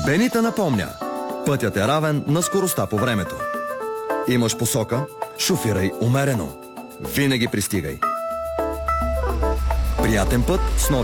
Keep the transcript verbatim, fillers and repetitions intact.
Бенита напомня: пътят е равен на скоростта по времето. Имаш посока, шофирай умерено. Винаги пристигай. Приятен път с